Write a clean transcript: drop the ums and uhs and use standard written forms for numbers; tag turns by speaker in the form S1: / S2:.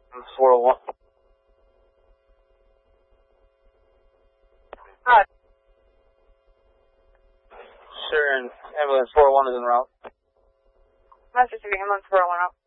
S1: 401.
S2: Hi.
S1: Sure, and ambulance 401 is en route.
S2: Master City, ambulance 401 out.